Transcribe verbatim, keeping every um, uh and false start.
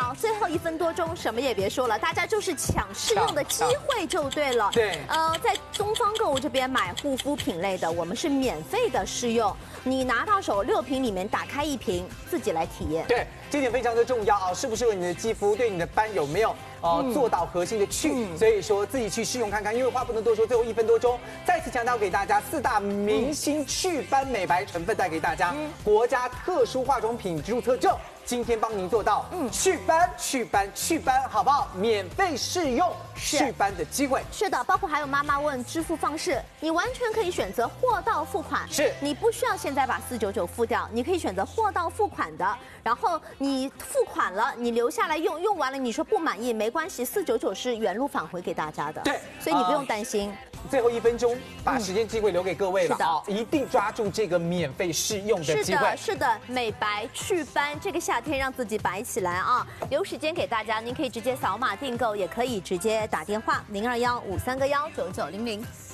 好，最后一分多钟，什么也别说了，大家就是抢试用的机会就对了。 对， 呃，在东方购物这边买护肤品类的，我们是免费的试用，你拿到手六瓶里面打开一瓶，自己来体验。 对，这点非常的重要啊，适不适合你的肌肤，对你的斑有没有呃、嗯、做到核心的去？嗯、所以说自己去试用看看，因为话不能多说，最后一分多钟，再次强调给大家四大明星祛斑美白成分带给大家，嗯、国家特殊化妆品注册证。今天帮您做到，嗯，祛斑、祛斑、祛斑，好不好？免费试用祛斑的机会。 是的，包括还有妈妈问支付方式，你完全可以选择货到付款， 是你不需要现在把四九九付掉，你可以选择货到付款的。然后你付款了，你留下来用，用完了你说不满意没关系，四九九是原路返回给大家的。 对， 所以你不用担心。呃最后一分钟，把时间机会留给各位了啊、嗯！一定抓住这个免费试用的机会。 是的，是的，美白祛斑，这个夏天让自己白起来啊！留时间给大家，您可以直接扫码订购，也可以直接打电话零二幺五三个幺九九零零。